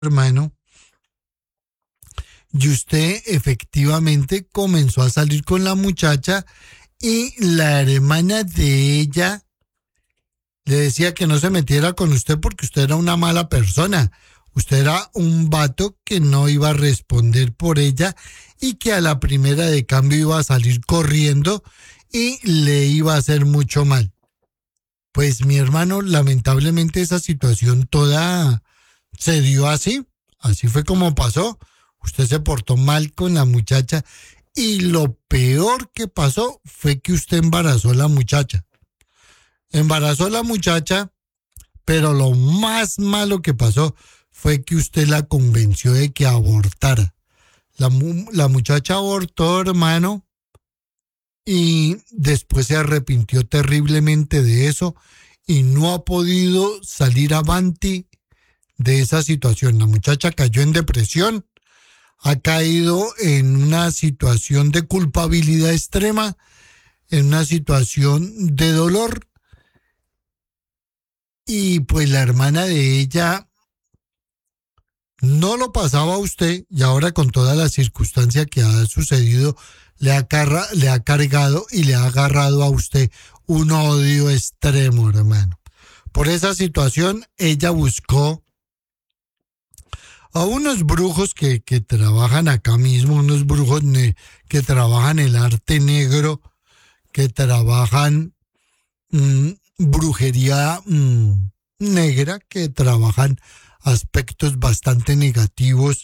hermano, y usted efectivamente comenzó a salir con la muchacha y la hermana de ella le decía que no se metiera con usted porque usted era una mala persona. Usted era un vato que no iba a responder por ella y que a la primera de cambio iba a salir corriendo y le iba a hacer mucho mal. Pues mi hermano, lamentablemente esa situación toda se dio así. Así fue como pasó. Usted se portó mal con la muchacha y lo peor que pasó fue que usted embarazó a la muchacha. Embarazó a la muchacha, pero lo más malo que pasó fue que usted la convenció de que abortara. La muchacha abortó, hermano, y después se arrepintió terriblemente de eso y no ha podido salir avante de esa situación. La muchacha cayó en depresión, ha caído en una situación de culpabilidad extrema, en una situación de dolor, y pues la hermana de ella no lo pasaba a usted y ahora con toda la circunstancia que ha sucedido le ha cargado y le ha agarrado a usted un odio extremo, hermano. Por esa situación ella buscó a unos brujos que trabajan acá mismo, unos brujos que trabajan el arte negro, que trabajan brujería negra, que trabajan aspectos bastante negativos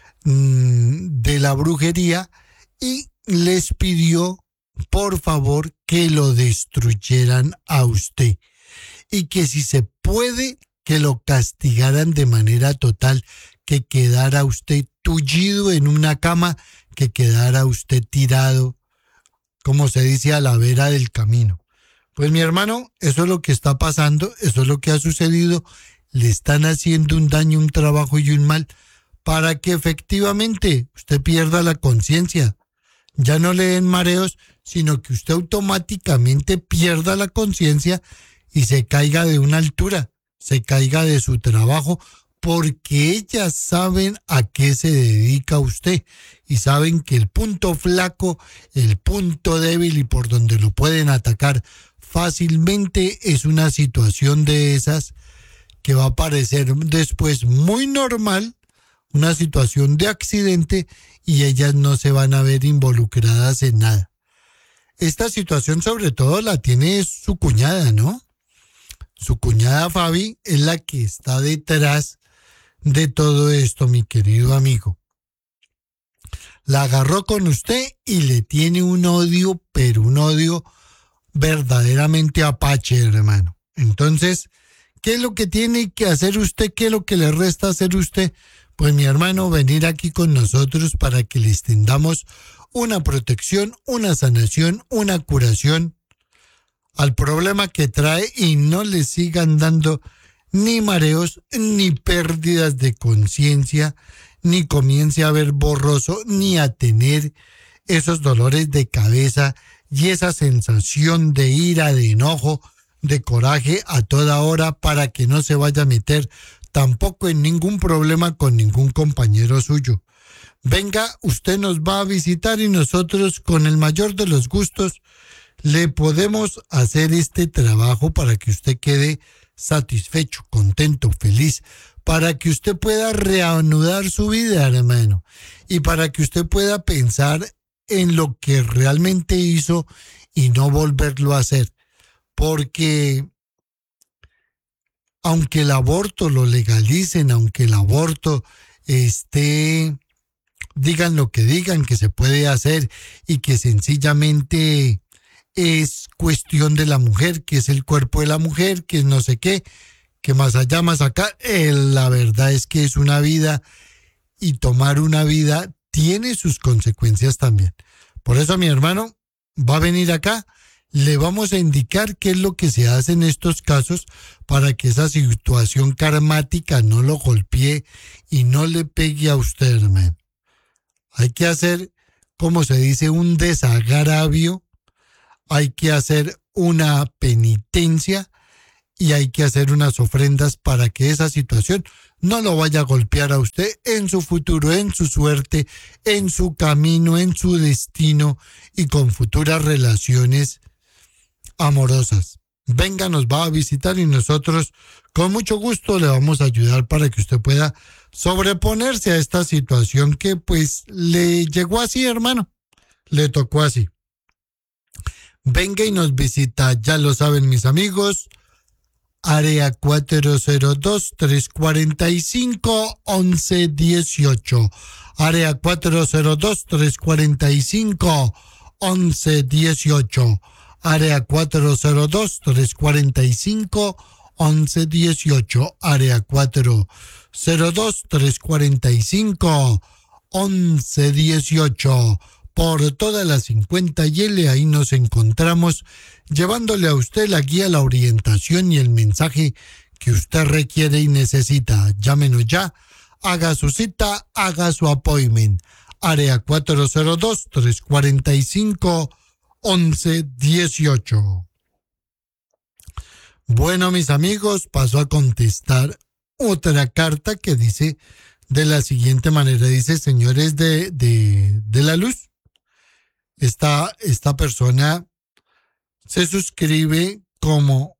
de la brujería y les pidió por favor que lo destruyeran a usted y que si se puede que lo castigaran de manera total, que quedara usted tullido en una cama, que quedara usted tirado, como se dice, a la vera del camino. Pues mi hermano, eso es lo que está pasando, eso es lo que ha sucedido. Le están haciendo un daño, un trabajo y un mal para que efectivamente usted pierda la conciencia. Ya no le den mareos, sino que usted automáticamente pierda la conciencia y se caiga de una altura, se caiga de su trabajo, porque ellas saben a qué se dedica usted y saben que el punto flaco, el punto débil y por donde lo pueden atacar fácilmente es una situación de esas que va a parecer después muy normal, una situación de accidente y ellas no se van a ver involucradas en nada. Esta situación sobre todo la tiene su cuñada, ¿no? Su cuñada Fabi es la que está detrás de todo esto, mi querido amigo. La agarró con usted y le tiene un odio, pero un odio verdaderamente apache, hermano. Entonces, ¿qué es lo que tiene que hacer usted? ¿Qué es lo que le resta hacer usted? Pues mi hermano, venir aquí con nosotros para que le extendamos una protección, una sanación, una curación al problema que trae y no le sigan dando ni mareos, ni pérdidas de conciencia, ni comience a ver borroso, ni a tener esos dolores de cabeza y esa sensación de ira, de enojo, de coraje a toda hora para que no se vaya a meter tampoco en ningún problema con ningún compañero suyo. Venga, usted nos va a visitar y nosotros con el mayor de los gustos le podemos hacer este trabajo para que usted quede satisfecho, contento, feliz, para que usted pueda reanudar su vida, hermano, y para que usted pueda pensar en lo que realmente hizo y no volverlo a hacer. Porque aunque el aborto lo legalicen, aunque el aborto digan lo que digan que se puede hacer y que sencillamente es cuestión de la mujer, que es el cuerpo de la mujer, que es no sé qué, que más allá, más acá, la verdad es que es una vida y tomar una vida tiene sus consecuencias también. Por eso mi hermano va a venir acá, le vamos a indicar qué es lo que se hace en estos casos para que esa situación karmática no lo golpee y no le pegue a usted, hermano. Hay que hacer, como se dice, un desagravio, hay que hacer una penitencia y hay que hacer unas ofrendas para que esa situación no lo vaya a golpear a usted en su futuro, en su suerte, en su camino, en su destino y con futuras relaciones amorosas. Venga, nos va a visitar y nosotros con mucho gusto le vamos a ayudar para que usted pueda sobreponerse a esta situación que pues le llegó así, hermano. Le tocó así. Venga y nos visita, ya lo saben mis amigos, área 402-345-1118. Área 402-345-1118. Área 402-345-1118. Área 402-345-1118. Por toda la 50 ahí nos encontramos llevándole a usted la guía, la orientación y el mensaje que usted requiere y necesita. Llámenos ya, haga su cita, haga su appointment. Área 402-345-1118. Bueno, mis amigos, paso a contestar otra carta que dice de la siguiente manera. Dice, señores de la luz, esta persona se suscribe como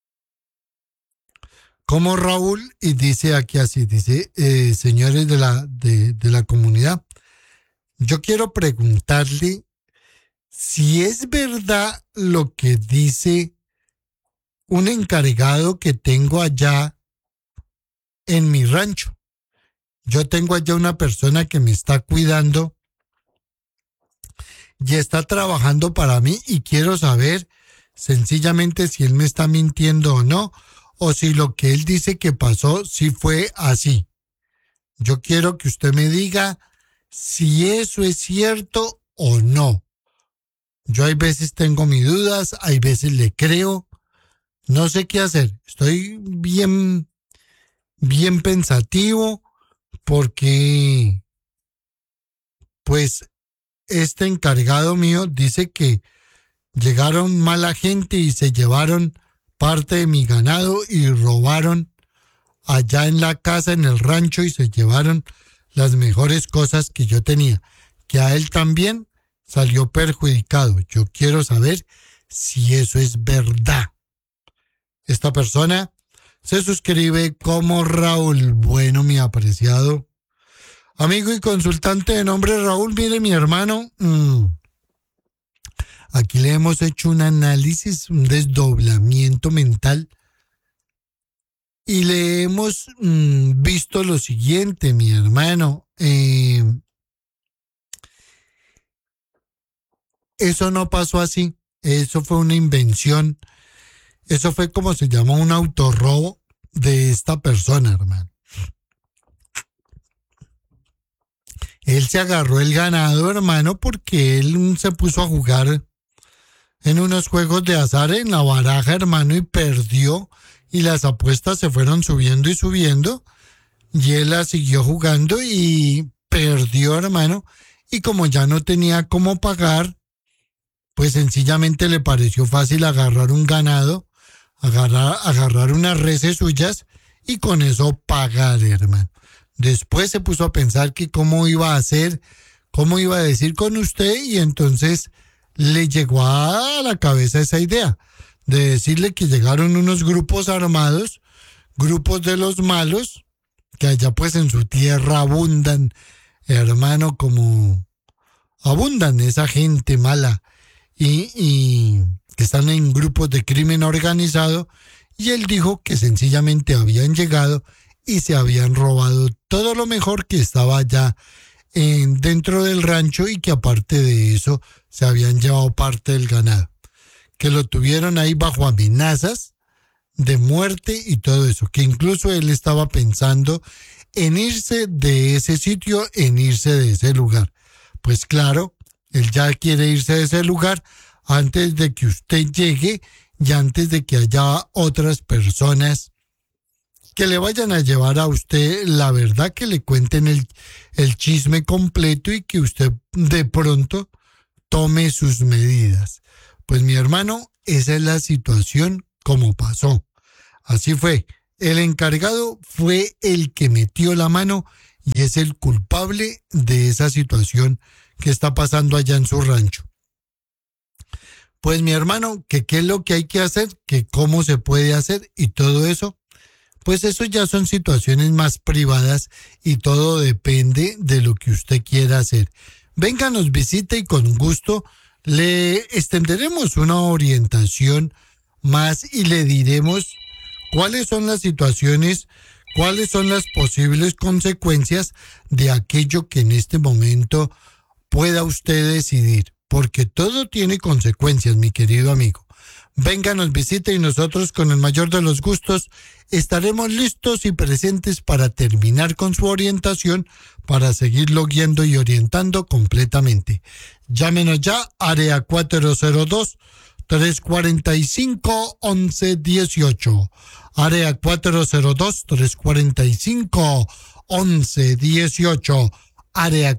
Raúl y dice aquí así, dice, señores de la comunidad, yo quiero preguntarle si es verdad lo que dice un encargado que tengo allá en mi rancho. Yo tengo allá una persona que me está cuidando y está trabajando para mí y quiero saber sencillamente si él me está mintiendo o no, o si lo que él dice que pasó sí fue así. Yo quiero que usted me diga si eso es cierto o no. Yo hay veces tengo mis dudas, hay veces le creo, no sé qué hacer. Estoy bien pensativo porque pues este encargado mío dice que llegaron mala gente y se llevaron parte de mi ganado y robaron allá en la casa, en el rancho, y se llevaron las mejores cosas que yo tenía, que a él también salió perjudicado. Yo quiero saber si eso es verdad. Esta persona se suscribe como Raúl. Bueno, mi apreciado amigo y consultante de nombre Raúl, mire mi hermano, aquí le hemos hecho un análisis, un desdoblamiento mental y le hemos visto lo siguiente, mi hermano. Eso no pasó así, eso fue una invención, eso fue como se llama un autorrobo de esta persona, hermano. Él se agarró el ganado, hermano, porque él se puso a jugar en unos juegos de azar en la baraja, hermano, y perdió. Y las apuestas se fueron subiendo y subiendo. Y él la siguió jugando y perdió, hermano. Y como ya no tenía cómo pagar, pues sencillamente le pareció fácil agarrar un ganado, agarrar unas reses suyas y con eso pagar, hermano. Después se puso a pensar que cómo iba a hacer, cómo iba a decir con usted y entonces le llegó a la cabeza esa idea de decirle que llegaron unos grupos armados, grupos de los malos, que allá pues en su tierra abundan, hermano, como abundan esa gente mala y que están en grupos de crimen organizado, y él dijo que sencillamente habían llegado y se habían robado todo lo mejor que estaba allá dentro del rancho y que aparte de eso se habían llevado parte del ganado, que lo tuvieron ahí bajo amenazas de muerte y todo eso, que incluso él estaba pensando en irse de ese sitio, en irse de ese lugar. Pues claro, él ya quiere irse de ese lugar antes de que usted llegue y antes de que haya otras personas que le vayan a llevar a usted la verdad, que le cuenten el chisme completo y que usted de pronto tome sus medidas. Pues mi hermano, esa es la situación como pasó. Así fue. El encargado fue el que metió la mano y es el culpable de esa situación que está pasando allá en su rancho. Pues mi hermano, que qué es lo que hay que hacer, que cómo se puede hacer y todo eso, pues eso ya son situaciones más privadas y todo depende de lo que usted quiera hacer. Venga, nos visite y con gusto le extenderemos una orientación más y le diremos cuáles son las situaciones, cuáles son las posibles consecuencias de aquello que en este momento pueda usted decidir, porque todo tiene consecuencias, mi querido amigo. Venga, nos visite y nosotros con el mayor de los gustos estaremos listos y presentes para terminar con su orientación, para seguirlo guiando y orientando completamente. Llámenos ya, área 402-345-1118. Área 402-345-1118. Área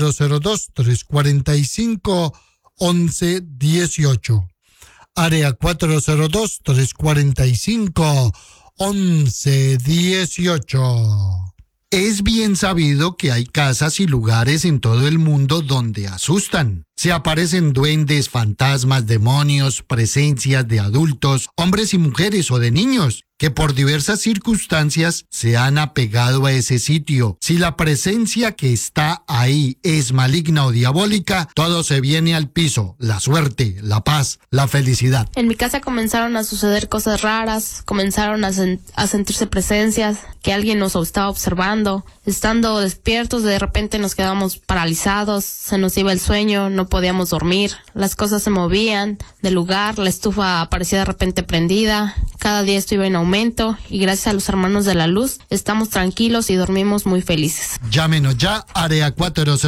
402-345-1118. Área 402-345-1118. Es bien sabido que hay casas y lugares en todo el mundo donde asustan. Se aparecen duendes, fantasmas, demonios, presencias de adultos, hombres y mujeres o de niños, que por diversas circunstancias se han apegado a ese sitio. Si la presencia que está ahí es maligna o diabólica, todo se viene al piso: la suerte, la paz, la felicidad. En mi casa comenzaron a suceder cosas raras, comenzaron a sentirse presencias, que alguien nos estaba observando. Estando despiertos, de repente nos quedábamos paralizados, se nos iba el sueño, no podíamos dormir, las cosas se movían del lugar, la estufa aparecía de repente prendida, cada día esto iba en aumento y gracias a los hermanos de la luz estamos tranquilos y dormimos muy felices. Llámenos ya, área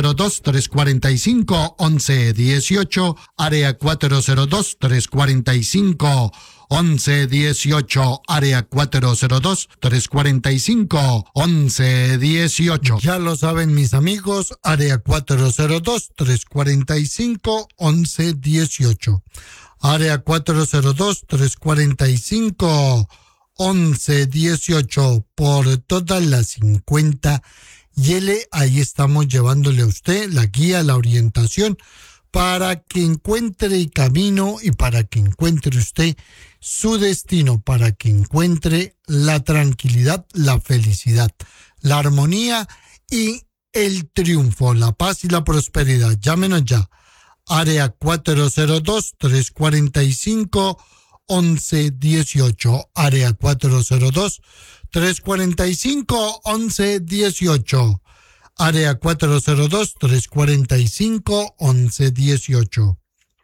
402-345-1118, área 402-345-1118, área 402-345-1118. Ya lo saben mis amigos, área 402-345-1118. Área 402-345-1118 por todas las 50 y ahí estamos llevándole a usted la guía, la orientación para que encuentre el camino y para que encuentre usted su destino, para que encuentre la tranquilidad, la felicidad, la armonía y el triunfo, la paz y la prosperidad. Llámenos ya. Área 402-345-1118. Área 402-345-1118. Área 402-345-1118.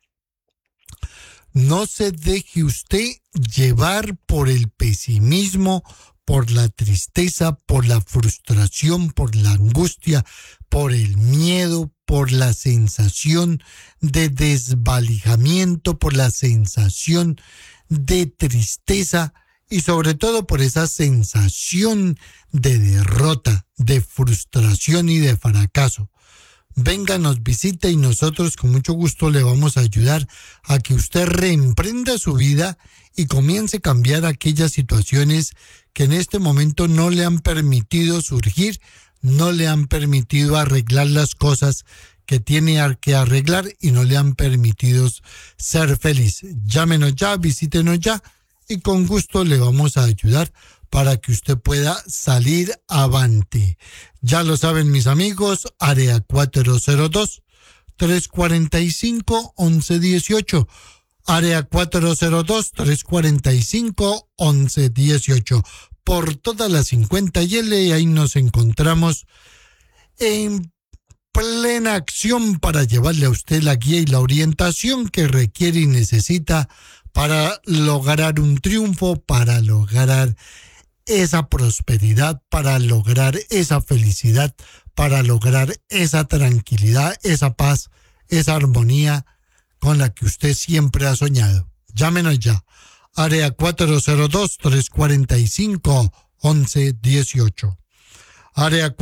No se deje usted llevar por el pesimismo, por la tristeza, por la frustración, por la angustia, por el miedo, por la sensación de desvalijamiento, por la sensación de tristeza y sobre todo por esa sensación de derrota, de frustración y de fracaso. Venga, nos visite y nosotros con mucho gusto le vamos a ayudar a que usted reemprenda su vida y comience a cambiar aquellas situaciones que en este momento no le han permitido surgir, no le han permitido arreglar las cosas que tiene que arreglar y no le han permitido ser feliz. Llámenos ya, visítenos ya y con gusto le vamos a ayudar para que usted pueda salir avante. Ya lo saben mis amigos, área 402-345-1118. Área 402-345-1118. Por todas las 50 y ahí nos encontramos en plena acción para llevarle a usted la guía y la orientación que requiere y necesita para lograr un triunfo, para lograr esa prosperidad, para lograr esa felicidad, para lograr esa tranquilidad, esa paz, esa armonía con la que usted siempre ha soñado. Llámenos ya. Área 402-345-1118. Área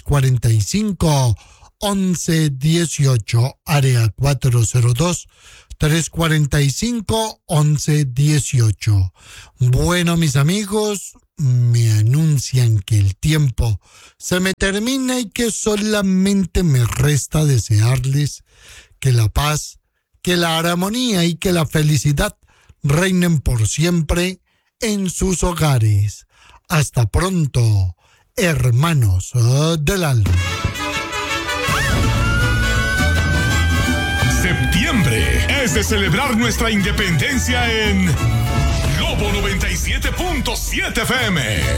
402-345-1118. Área 345-1118. Bueno, mis amigos, me anuncian que el tiempo se me termina y que solamente me resta desearles que la paz, que la armonía y que la felicidad reinen por siempre en sus hogares. Hasta pronto, hermanos del alma. Septiembre es de celebrar nuestra independencia en Globo 97.7 FM.